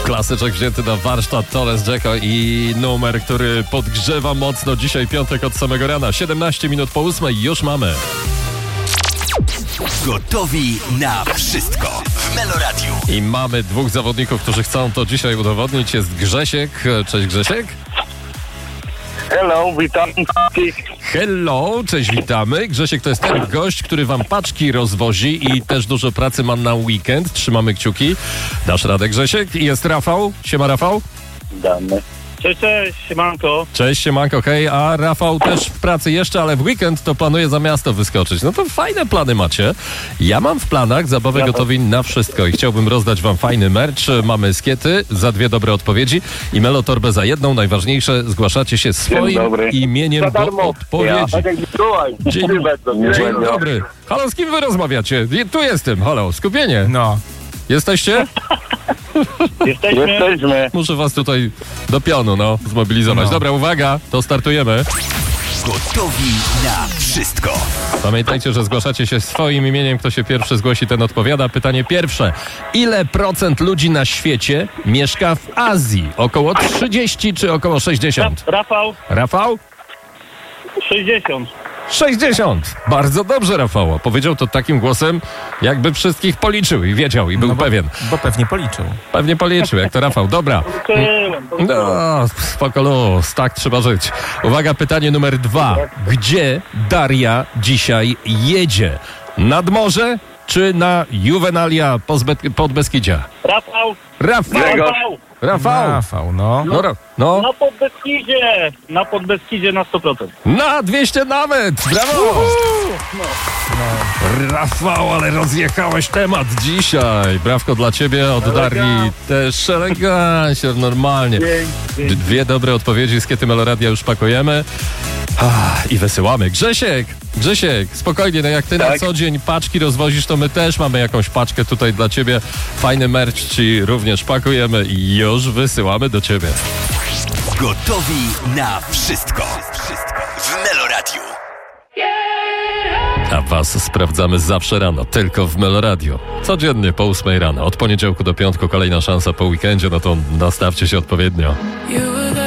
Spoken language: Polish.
Klasyczek wzięty na warsztat Torres Jacko i numer, który podgrzewa mocno dzisiaj piątek od samego rana. 17 minut po 8 już mamy. Gotowi na wszystko w Meloradiu. I mamy dwóch zawodników, którzy chcą to dzisiaj udowodnić. Jest Grzesiek. Cześć Grzesiek. Hello, witam. Hello, cześć, witamy. Grzesiek to jest ten gość, który wam paczki rozwozi i też dużo pracy ma na weekend. Trzymamy kciuki. Dasz radę, Grzesiek. I jest Rafał. Siema, Rafał. Damy. Cześć, siemanko. Cześć, siemanko, hej. A Rafał też w pracy jeszcze, ale w weekend to planuje za miasto wyskoczyć. No to fajne plany macie. Ja mam w planach zabawę gotowi na wszystko i chciałbym rozdać wam fajny merch. Mamy skiety za 2 dobre odpowiedzi i Melotorbę za 1. Najważniejsze, zgłaszacie się swoim imieniem do odpowiedzi. Dzień dobry. Halo, z kim wy rozmawiacie? Tu jestem. Halo, skupienie. No. Jesteście? Jesteśmy. Muszę was tutaj do pionu, zmobilizować. No. Dobra, uwaga, to startujemy. Gotowi na wszystko. Pamiętajcie, że zgłaszacie się swoim imieniem. Kto się pierwszy zgłosi, ten odpowiada. Pytanie pierwsze. Ile procent ludzi na świecie mieszka w Azji? Około 30 czy około 60? Rafał? 60. 60. Bardzo dobrze, Rafał. Powiedział to takim głosem, jakby wszystkich policzył i wiedział i był pewien. Bo pewnie policzył. Pewnie policzył, jak to Rafał. Dobra. No, spoko luz, tak trzeba żyć. Uwaga, pytanie numer 2. Gdzie Daria dzisiaj jedzie? Nad morze czy na Juvenalia Podbeskidzia? Rafał, no. No. Na Podbeskidzie na 100%. Na 200 nawet! Brawo! Rafał, ale rozjechałeś temat dzisiaj. Brawko dla ciebie, od Darii też elegancie, normalnie. 2 dobre odpowiedzi z Kiety Meloradia już pakujemy. I wysyłamy. Grzesiek, spokojnie, jak ty na co dzień paczki rozwozisz, to my też mamy jakąś paczkę tutaj dla ciebie. Fajny merch ci również pakujemy i już wysyłamy do ciebie. Gotowi na wszystko w Meloradiu. A was sprawdzamy zawsze rano, tylko w Meloradio. Codziennie po 8 rano. Od poniedziałku do piątku kolejna szansa po weekendzie, to nastawcie się odpowiednio.